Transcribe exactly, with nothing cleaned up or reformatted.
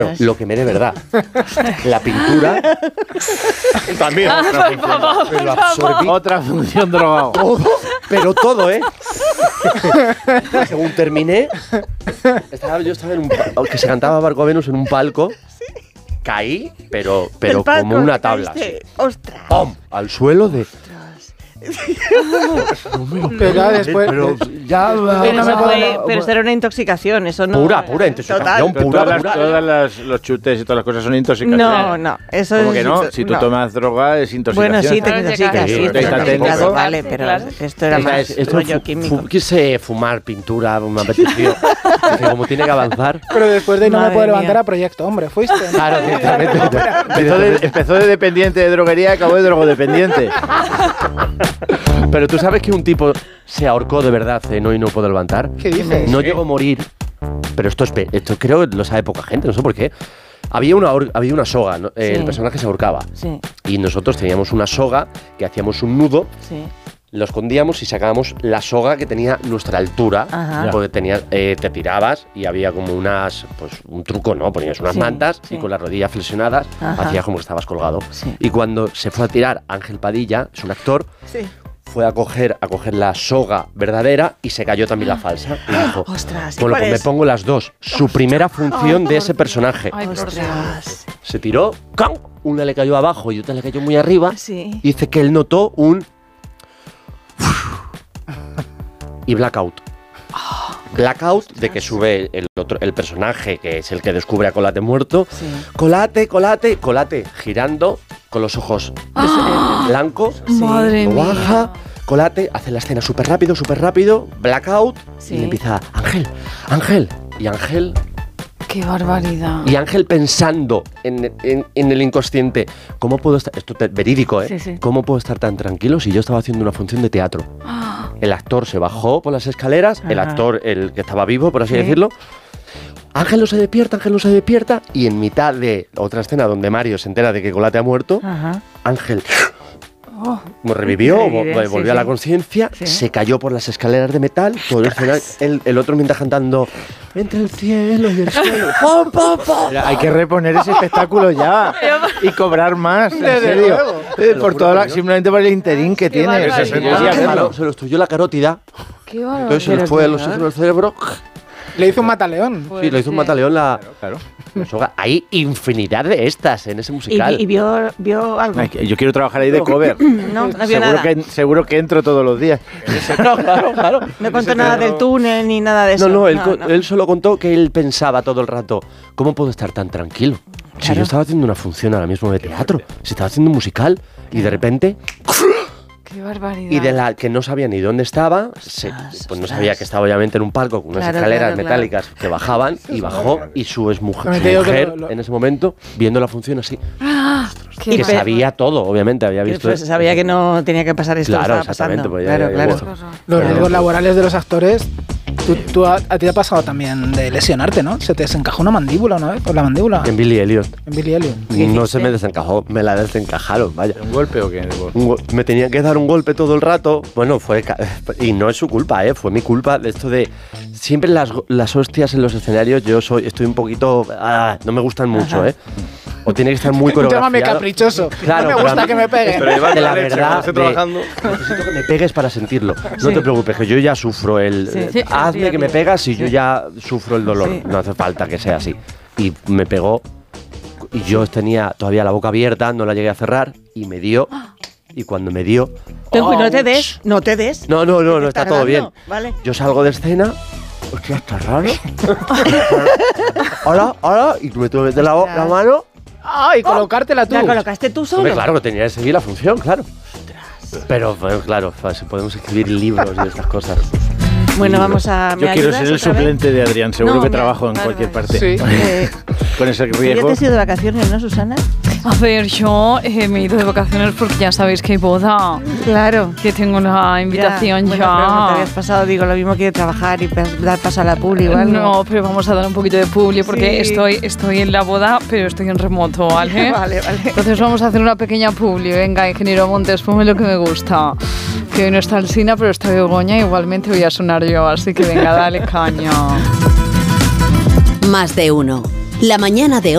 Lo que me de verdad. La pintura. También. Ah, otra por favor, me lo por absorbí. favor. Otra función drogado. Todo, pero todo, ¿eh? Según terminé, estaba, yo estaba en un palco, que se cantaba Barco Venus en un palco. Caí, pero, pero palco, como una tabla. caíste. Sí. ¡Ostras! ¡Pum! Al suelo de. No me lo pero claro, después, pero ya Pero, no me eso puedo- fue- pero eso era una intoxicación, eso no. Pura, pura intoxicación, Pero pura, todas, las, pura. todas las, los chutes y todas las cosas son intoxicaciones. No, no, eso ¿Cómo es. que no? Si tú no. tomas droga es intoxicación. Bueno, sí, te Claro, intoxicas, llega- sí, Sí, te está intoxicas, técnico. vale, pero Claro. esto era Esta más es- esto rollo fu- químico. fu- quise fumar pintura, me apeteció. Dije, como tiene que avanzar. pero después de ahí no me Madre puedo levantar mía. a Proyecto Hombre, ¿fuiste? Claro, directamente. Empezó de, empezó de dependiente de droguería y acabó de drogodependiente. Pero tú sabes que un tipo se ahorcó de verdad eh, no y no pudo levantar. ¿Qué dices? No llegó a morir, pero esto es pe- esto creo que lo sabe poca gente, no sé por qué. Había una, hor- había una soga, ¿no? Eh, Sí. El personaje se ahorcaba. Sí, Y nosotros teníamos una soga que hacíamos un nudo, sí. lo escondíamos y sacábamos la soga que tenía nuestra altura. Ajá. Porque tenía, eh, te tirabas y había como unas, pues un truco, ¿no? Ponías unas Sí, mantas sí. y con las rodillas flexionadas Ajá. hacías como que estabas colgado. Sí. Y cuando se fue a tirar Ángel Padilla, es un actor, Sí. fue a coger, a coger la soga verdadera y se cayó también la falsa. Y dijo, Ostras, ¿y bueno, cuál pues me es? pongo las dos. Su primera función de ese personaje. Ay, por Dios. Ostras. Se tiró, ¡cam! Una le cayó abajo y otra le cayó muy arriba. Sí. Y dice que él notó un... y blackout. Blackout de que sube el otro, el personaje que es el que descubre a Colate muerto. Sí. Colate, Colate, Colate, girando con los ojos blancos. Sí. Madre Lo mía. baja, Colate, hace la escena súper rápido, súper rápido, blackout, Sí. y le empieza, Ángel, Ángel, y Ángel, Qué barbaridad. y Ángel pensando en, en- en el inconsciente, ¿cómo puedo estar, esto es verídico, ¿eh? Sí, sí. ¿Cómo puedo estar tan tranquilo si yo estaba haciendo una función de teatro? El actor se bajó por las escaleras, el Ajá. actor, el que estaba vivo, por así Sí. decirlo. Ángel no se despierta, Ángel no se despierta, y en mitad de otra escena donde Mario se entera de que Colate ha muerto, Ajá. Ángel como revivió, Revive, vo- sí, volvió a sí. la conciencia, Sí. se cayó por las escaleras de metal, todo el, escenario, el, el otro mientras cantando entre el cielo y el suelo. ¡Pum, pum, pum! Mira, hay que reponer ese espectáculo ya y cobrar más, en Desde serio. luego. Eh, Te lo por juro toda la- por Dios. simplemente por el interín que tiene. barbaridad. Eso Se, sí, sí, hacerlo. se lo estudió la carótida, Qué barbaridad. entonces se le Pero fue qué el oxígeno del cerebro. Le hizo un mataleón. Sí, le hizo un mataleón la, Claro. la soga. Hay infinidad de estas en ese ¿Y, musical. vi- y vio, vio algo? Ay, que yo quiero trabajar ahí de cover. No, no vio seguro, nada. que, seguro que entro todos los días. claro, claro, claro. No contó nada del túnel ni nada de eso. No, no, él, co- él solo contó que él pensaba todo el rato, ¿cómo puedo estar tan tranquilo? Si Claro. yo estaba haciendo una función ahora mismo de teatro, si estaba haciendo un musical y de repente, Qué barbaridad. y de la que no sabía ni dónde estaba, se- Ostras, pues no ostras. sabía que estaba obviamente en un palco con unas Claro, escaleras claro, claro. metálicas que bajaban y bajó y su exmujer, También su te digo que mujer lo- lo- en ese momento, viendo la función así, Qué Y que pe- sabía todo, obviamente, había Que, visto... pues, sabía que no tenía que pasar esto. Claro, que estaba exactamente, pasando. pues ya- claro, ya- claro. ya- Los Claro. riesgos laborales de los actores. Tú, tú a, a ti te ha pasado también de lesionarte, ¿no? Se te desencajó una mandíbula una vez, por la mandíbula. En Billy Elliot. En Billy Elliot. ¿Qué No hiciste? se me desencajó, me la desencajaron, vaya. ¿Un golpe o qué? Un go- me tenía que dar un golpe todo el rato. Bueno, fue. ca- Y no es su culpa, ¿eh? Fue mi culpa de esto de. Siempre las, go- las hostias en los escenarios, yo soy estoy un poquito. ah, no me gustan mucho, Ajá. ¿eh? O tiene que estar muy Un tema muy coreografiado. caprichoso. Claro, no me pero gusta a mí- que me peguen. Pero lleva de la la leche, verdad, cuando esté de- trabajando. necesito que me pegues para sentirlo. No Sí. te preocupes, que yo ya sufro el. Sí. eh, Sí. Hazme Sí, que me sí. pegas y yo ya sufro el dolor. Sí. No hace falta que sea así. Y me pegó. Y yo tenía todavía la boca abierta, no la llegué a cerrar. Y me dio. Y cuando me dio. Ten cuidado, no te ¡ouch! des, no te des. No, no, no, no, Está está todo bien. dando, ¿vale? Yo salgo de escena. Hostia, está raro. Hola, hola. Y me tuve que meter la, bo- la mano. Ah, y colocártela tú. ¿La colocaste tú solo? Hombre, claro que tenía que seguir la función, claro. Pero, bueno, claro, pues, podemos escribir libros y estas cosas. Bueno, vamos a... ¿me Yo quiero ayudas ser el otra vez? suplente de Adrián. Seguro No, que me- trabajo en vale, cualquier vale. parte. Sí. Eh, Con ese ¿tú ya riesgo. te has ido de vacaciones, no, Susana? A ver, yo eh, me he ido de vacaciones porque ya sabéis que hay boda. Claro. Que tengo una invitación ya. Bueno, pero no te habías pasado, digo, lo mismo que trabajar y pe- dar paso a la publi o algo. No, pero vamos a dar un poquito de publi porque Sí. estoy, estoy en la boda, pero estoy en remoto, ¿vale? Vale, vale. Entonces vamos a hacer una pequeña publi. Venga, ingeniero Montes, ponme lo que me gusta. Que hoy no está Alsina, pero está Begoña. Igualmente voy a sonar yo, así que venga, dale caña. Más de uno. La mañana de